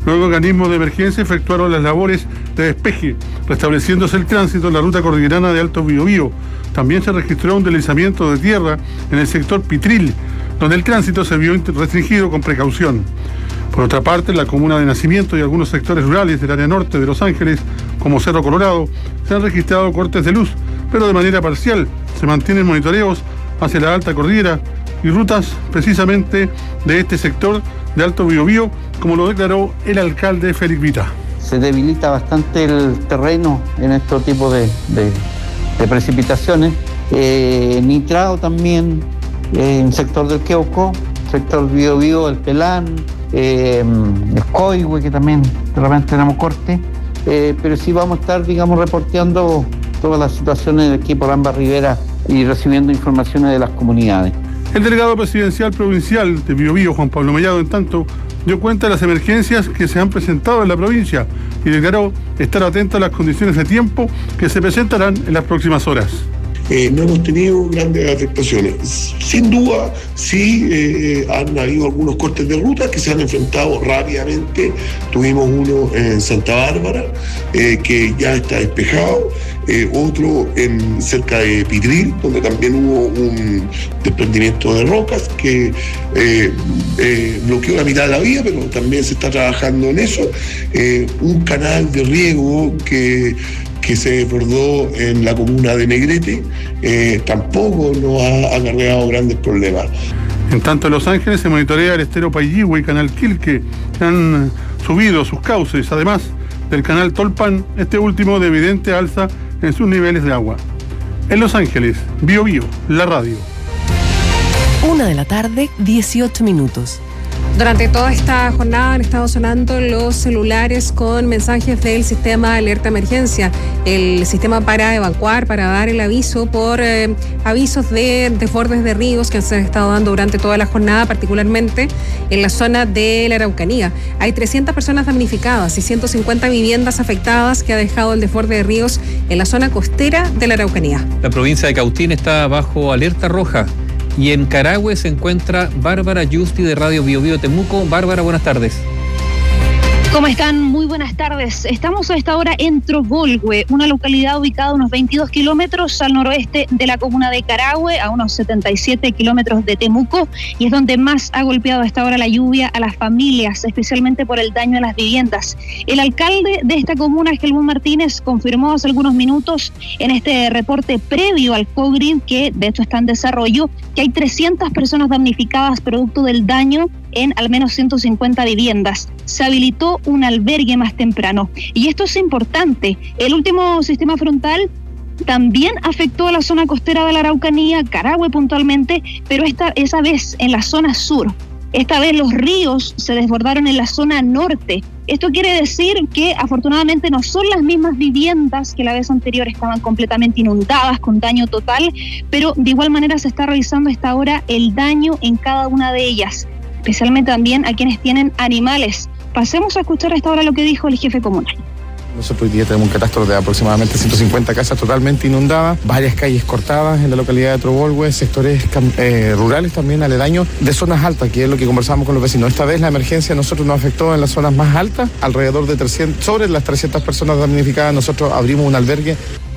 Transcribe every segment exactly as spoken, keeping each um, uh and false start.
Luego, organismos de emergencia efectuaron las labores de despeje, restableciéndose el tránsito en la ruta cordillerana de Alto Biobío. También se registró un deslizamiento de tierra en el sector Pitril, donde el tránsito se vio restringido con precaución. Por otra parte, en la comuna de Nacimiento y algunos sectores rurales del área norte de Los Ángeles, como Cerro Colorado, se han registrado cortes de luz, pero de manera parcial. Se mantienen monitoreos hacia la alta cordillera y rutas precisamente de este sector de Alto Biobío, como lo declaró el alcalde Félix Vita. Se debilita bastante el terreno en este tipo de, de, de precipitaciones. Eh, nitrado también eh, en el sector del Queuco, sector Biobío, el Pelán, eh, el Coihue, que también de repente tenemos corte, eh, pero sí vamos a estar, digamos, reporteando todas las situaciones aquí por ambas riberas y recibiendo informaciones de las comunidades. El delegado presidencial provincial de Biobío, Juan Pablo Mellado, en tanto, dio cuenta de las emergencias que se han presentado en la provincia y declaró estar atento a las condiciones de tiempo que se presentarán en las próximas horas. Eh, no hemos tenido grandes afectaciones. Sin duda, sí eh, han habido algunos cortes de ruta que se han enfrentado rápidamente. Tuvimos uno en Santa Bárbara, eh, que ya está despejado, eh, otro en cerca de Pitril, donde también hubo un desprendimiento de rocas que eh, eh, bloqueó la mitad de la vía, pero también se está trabajando en eso. Eh, un canal de riego que que se desbordó en la comuna de Negrete, eh, tampoco nos ha acarreado grandes problemas. En tanto, en Los Ángeles se monitorea el estero Paillihue y canal Quilque, que han subido sus cauces, además del canal Tolpan, este último de evidente alza en sus niveles de agua. En Los Ángeles, Biobío, la radio. Una de la tarde, dieciocho minutos. Durante toda esta jornada han estado sonando los celulares con mensajes del sistema alerta emergencia, el sistema para evacuar, para dar el aviso por eh, avisos de desbordes de ríos que se han estado dando durante toda la jornada, particularmente en la zona de la Araucanía. Hay trescientas personas damnificadas y ciento cincuenta viviendas afectadas que ha dejado el desborde de ríos en la zona costera de la Araucanía. La provincia de Cautín está bajo alerta roja. Y en Carahue se encuentra Bárbara Yusti de Radio Biobío Temuco. Bárbara, buenas tardes. ¿Cómo están? Muy buenas tardes. Estamos a esta hora en Trovolgüe, una localidad ubicada a unos veintidós kilómetros al noroeste de la comuna de Carahue, a unos setenta y siete kilómetros de Temuco, y es donde más ha golpeado a esta hora la lluvia a las familias, especialmente por el daño a las viviendas. El alcalde de esta comuna, Gelmún Martínez, confirmó hace algunos minutos en este reporte previo al COVID, que de hecho está en desarrollo, que hay trescientas personas damnificadas producto del daño en al menos ciento cincuenta viviendas. Se habilitó un albergue más temprano. Y esto es importante. El último sistema frontal también afectó a la zona costera de la Araucanía, Carahue puntualmente, pero esta, esa vez en la zona sur. Esta vez los ríos se desbordaron en la zona norte. Esto quiere decir que afortunadamente no son las mismas viviendas que la vez anterior estaban completamente inundadas con daño total, pero de igual manera se está revisando a esta hora el daño en cada una de ellas, especialmente también a quienes tienen animales. Pasemos a escuchar a esta hora lo que dijo el jefe comunal. Nosotros hoy día tenemos un catastro de aproximadamente ciento cincuenta casas totalmente inundadas, varias calles cortadas en la localidad de Trovolgüe, sectores eh, rurales también aledaños de zonas altas, que es lo que conversamos con los vecinos. Esta vez la emergencia a nosotros nos afectó en las zonas más altas, alrededor de trescientas, sobre las trescientas personas damnificadas. Nosotros abrimos un albergue.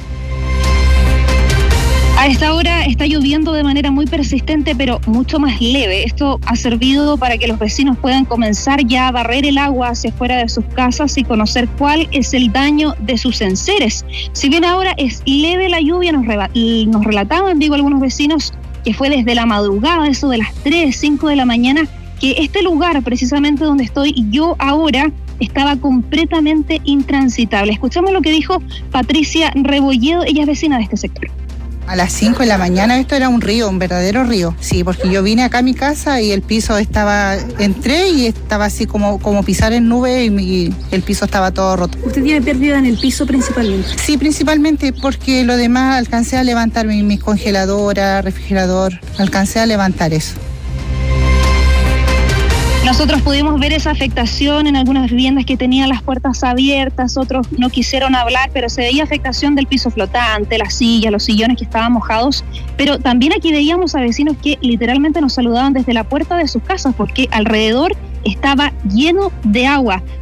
A esta hora está lloviendo de manera muy persistente, pero mucho más leve. Esto ha servido para que los vecinos puedan comenzar ya a barrer el agua hacia afuera de sus casas y conocer cuál es el daño de sus enseres. Si bien ahora es leve la lluvia, nos, reba- nos relataban, digo, algunos vecinos, que fue desde la madrugada, eso de las tres, cinco de la mañana, que este lugar, precisamente donde estoy yo ahora, estaba completamente intransitable. Escuchamos lo que dijo Patricia Rebolledo, ella es vecina de este sector. A las cinco de la mañana esto era un río, un verdadero río. Sí, porque yo vine acá a mi casa y el piso estaba, entré y estaba así como, como pisar en nube y, y el piso estaba todo roto. ¿Usted tiene pérdida en el piso principalmente? Sí, principalmente porque lo demás alcancé a levantar mi, mi congeladora, refrigerador, alcancé a levantar eso. Nosotros pudimos ver esa afectación en algunas viviendas que tenían las puertas abiertas, otros no quisieron hablar, pero se veía afectación del piso flotante, las sillas, los sillones que estaban mojados, pero también aquí veíamos a vecinos que literalmente nos saludaban desde la puerta de sus casas porque alrededor estaba lleno de agua.